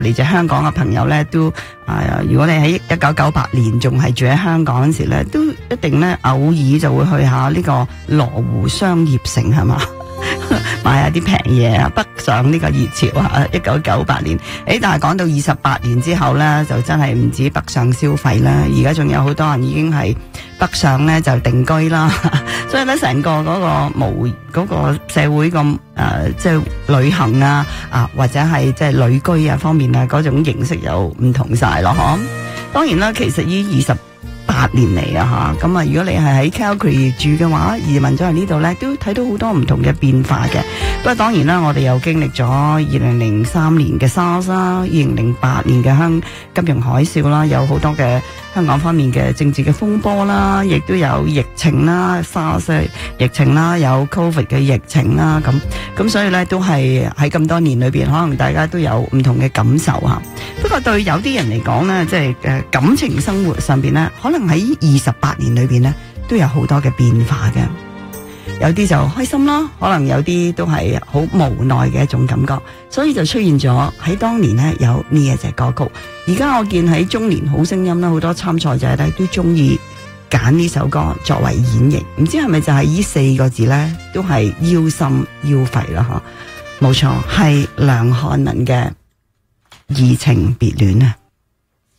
嚟自香港嘅朋友咧，都如果你喺1998年仲係住喺香港嗰時咧，都一定咧偶爾就會去下呢個羅湖商業城係嘛，買下啲平嘢啊，北上呢個熱潮啊！1998年，但係講到28年之後咧，就真係唔止北上消費啦，而家仲有好多人已經係北上咧就定居啦，所以咧成個嗰個社會咁即係旅行啊或者係即係旅居啊方面啊嗰種形式又唔同晒咯，嗬。當然啦，其實呢28年嚟啊吓，咁啊如果你係喺 Calgary 住嘅話，移民咗喺呢度咧，都睇到好多唔同嘅變化嘅。不過當然啦，我哋又經歷咗2003年嘅 SARS 啦，2008年嘅金融海嘯啦，有好多嘅香港方面嘅政治嘅風波啦，亦都有疫情啦 ，SARS 疫情啦，有 COVID 嘅疫情啦，咁所以咧都係喺咁多年裏邊，可能大家都有唔同嘅感受吓。不過對有啲人嚟講咧，即係感情生活上邊咧，可能喺28年裏邊咧都有好多嘅變化嘅。有啲就開心啦，可能有啲都係好無奈嘅一種感覺，所以就出現咗喺當年咧有呢一隻歌曲。而家我見喺中年好聲音啦，好多參賽者咧都中意揀呢首歌作為演繹，唔知係咪就係呢4個字咧，都係腰心腰肺啦吓，冇錯，係梁漢文嘅移情別戀啊。